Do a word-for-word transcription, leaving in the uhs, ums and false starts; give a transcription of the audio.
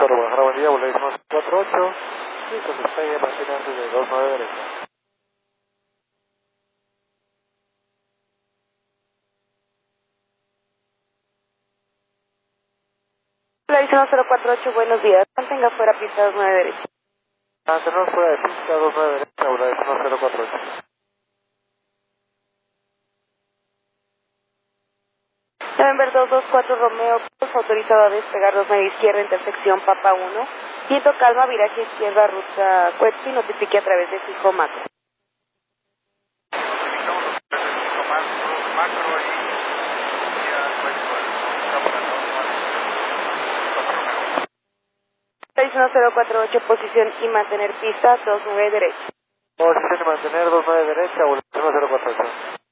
Toro Guadalajara, buen día, Boletín uno cero cuatro ocho, sí, con despegue, mantenerse de dos nueve derecha. Boletín uno cero cuatro ocho, buenos días. Mantenga fuera pista dos nueve derecha. Mantenernos fuera de pista dos nueve derecha, Boletín uno cero cuatro ocho. November dos dos cuatro Romeo, autorizado a despegar dos nueve izquierda, intersección Papa uno. Viento calma, viraje izquierda, ruta Cuetzi, notifique a través de fijo macro. Macro y Boletín uno cero cuatro ocho, posición y mantener pista dos nueve derecha. Posición y mantener dos nueve derecha, Boletín uno cero cuatro ocho.